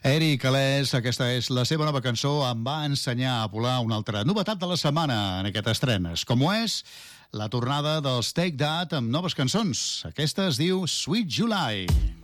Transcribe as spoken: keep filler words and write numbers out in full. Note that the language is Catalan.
Eric Alès, aquesta és la seva nova cançó, em va ensenyar a volar. Una altra novetat de la setmana en aquest estrenes, com ho és la tornada dels Take That amb noves cançons. Aquesta es diu Sweet July.